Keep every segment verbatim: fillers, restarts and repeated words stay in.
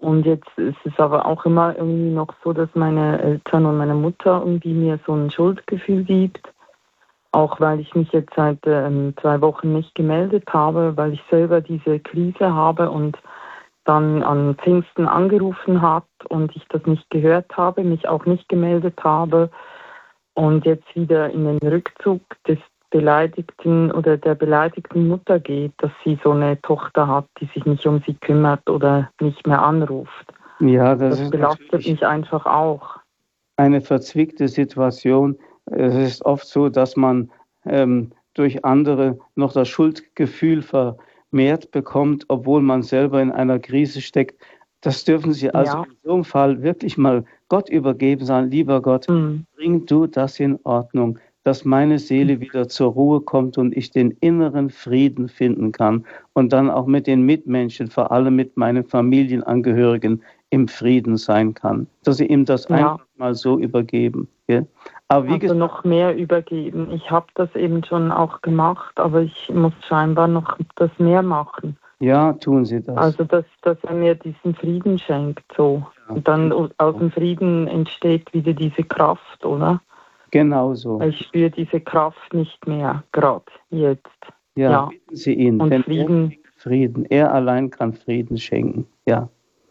Und jetzt ist es aber auch immer irgendwie noch so, dass meine Eltern und meine Mutter irgendwie mir so ein Schuldgefühl gibt. Auch weil ich mich jetzt seit ähm, zwei Wochen nicht gemeldet habe, weil ich selber diese Krise habe und dann an Pfingsten angerufen hat und ich das nicht gehört habe, mich auch nicht gemeldet habe und jetzt wieder in den Rückzug des Beleidigten oder der beleidigten Mutter geht, dass sie so eine Tochter hat, die sich nicht um sie kümmert oder nicht mehr anruft. Ja, das, Das ist belastet mich einfach auch. Eine verzwickte Situation. Es ist oft so, dass man ähm, durch andere noch das Schuldgefühl vermehrt bekommt, obwohl man selber in einer Krise steckt. Das dürfen Sie also Ja. in so einem Fall wirklich mal Gott übergeben, sagen, lieber Gott, Mhm. bring du das in Ordnung, dass meine Seele wieder zur Ruhe kommt und ich den inneren Frieden finden kann und dann auch mit den Mitmenschen, vor allem mit meinen Familienangehörigen, im Frieden sein kann. Dass Sie ihm das Ja. einfach mal so übergeben. Gell? Aber wie Also gesagt, noch mehr übergeben. Ich habe das eben schon auch gemacht, aber ich muss scheinbar noch das mehr machen. ja, tun Sie das. Also dass, dass er mir diesen Frieden schenkt, so. Ja. Und dann aus dem Frieden entsteht wieder diese Kraft, oder? Genau so. Weil ich spüre diese Kraft nicht mehr, gerade jetzt. Ja, Ja. bitten Sie ihn, Und denn Frieden. er Frieden. Er allein kann Frieden schenken. Ja.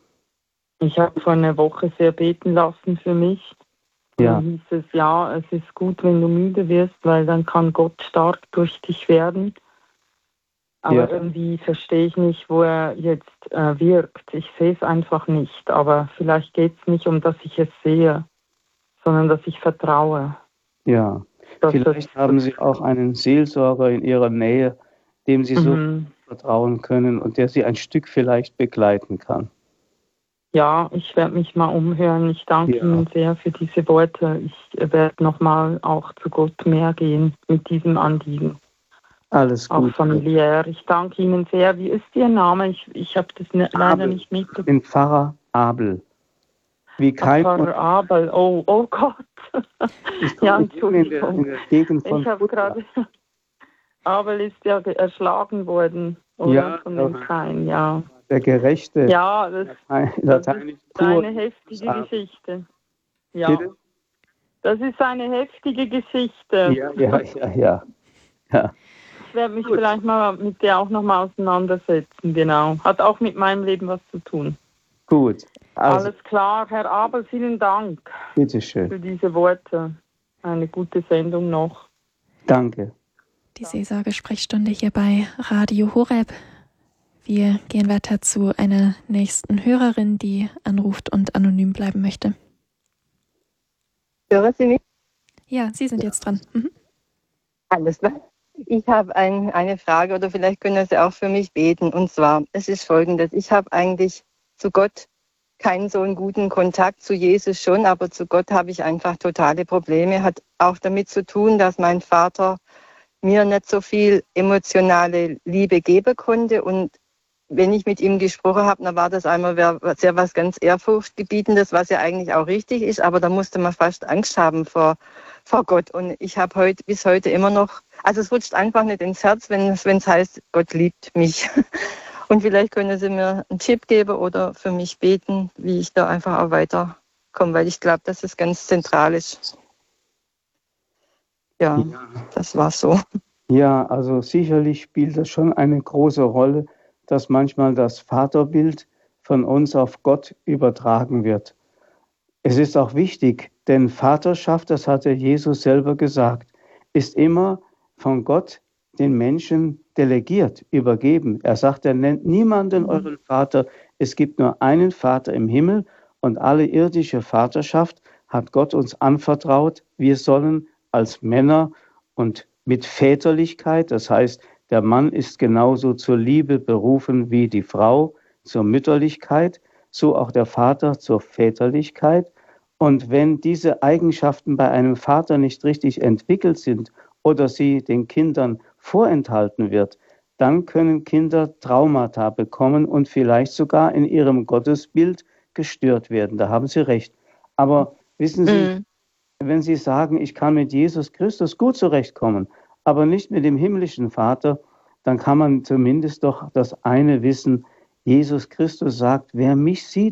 Ich habe vor einer Woche sehr beten lassen für mich. Und Ja. dann hieß es, ja, es ist gut, wenn du müde wirst, weil dann kann Gott stark durch dich werden. Aber Ja. irgendwie verstehe ich nicht, wo er jetzt äh, wirkt. Ich sehe es einfach nicht. Aber vielleicht geht es nicht um, dass ich es sehe, sondern dass ich vertraue. Ja. Dass Vielleicht es, haben Sie auch einen Seelsorger in Ihrer Nähe, dem Sie so mhm. vertrauen können und der Sie ein Stück vielleicht begleiten kann. Ja, ich werde mich mal umhören. Ich danke Ja. Ihnen sehr für diese Worte. Ich werde nochmal auch zu Gott mehr gehen mit diesem Anliegen. Alles Auch gut. familiär. Ich danke Ihnen sehr. Wie ist Ihr Name? Ich, ich habe das ne, leider nicht Ich mitbekommen. bin Pfarrer Abel. Wie Ach, kein Pfarrer Abel. Oh, oh Gott. Ich Ja, komme in der, in der Gegend von Ich habe gerade... Abel ist ja ge- erschlagen worden, oder? Ja, Von dem Kain, ja. der Gerechte. Ja, das, das Lateinisch ist eine heftige Geschichte. Ja. Bitte? Das ist eine heftige Geschichte. Ja, ja, ja, ja. ja. Ich werde mich vielleicht mal mit der auch nochmal auseinandersetzen, genau. Hat auch mit meinem Leben was zu tun. Gut. Also, Alles klar, Herr Abel, vielen Dank bitteschön. für diese Worte. Eine gute Sendung noch. Danke. Die Seelsorge-Sprechstunde hier bei Radio Horeb. Wir gehen weiter zu einer nächsten Hörerin, die anruft und anonym bleiben möchte. Hören Sie mich? Ja, Sie sind jetzt dran. Mhm. Alles klar. Ich habe ein, eine Frage oder vielleicht können Sie auch für mich beten. Und zwar, es ist folgendes. Ich habe eigentlich zu Gott keinen so einen guten Kontakt, zu Jesus schon, aber zu Gott habe ich einfach totale Probleme. Hat auch damit zu tun, dass mein Vater mir nicht so viel emotionale Liebe geben konnte. Und wenn ich mit ihm gesprochen habe, dann war das einmal sehr was ganz Ehrfurchtgebietendes, was ja eigentlich auch richtig ist, aber da musste man fast Angst haben vor, vor Gott. Und ich habe heute bis heute immer noch, also es rutscht einfach nicht ins Herz, wenn es wenn es heißt, Gott liebt mich. Und vielleicht können Sie mir einen Tipp geben oder für mich beten, wie ich da einfach auch weiterkomme, weil ich glaube, dass es ganz zentral ist. Ja, ja, das war so. Ja, also sicherlich spielt das schon eine große Rolle, dass manchmal das Vaterbild von uns auf Gott übertragen wird. Es ist auch wichtig, denn Vaterschaft, das hat der Jesus selber gesagt, ist immer von Gott den Menschen delegiert, übergeben. Er sagt, er nennt niemanden euren Vater. Es gibt nur einen Vater im Himmel und alle irdische Vaterschaft hat Gott uns anvertraut. Wir sollen als Männer und mit Väterlichkeit, das heißt, der Mann ist genauso zur Liebe berufen wie die Frau zur Mütterlichkeit, so auch der Vater zur Väterlichkeit. Und wenn diese Eigenschaften bei einem Vater nicht richtig entwickelt sind oder sie den Kindern vorenthalten wird, dann können Kinder Traumata bekommen und vielleicht sogar in ihrem Gottesbild gestört werden. Da haben Sie recht. Aber wissen Sie, mm. wenn Sie sagen, ich kann mit Jesus Christus gut zurechtkommen, aber nicht mit dem himmlischen Vater, dann kann man zumindest doch das eine wissen, Jesus Christus sagt, wer mich sieht,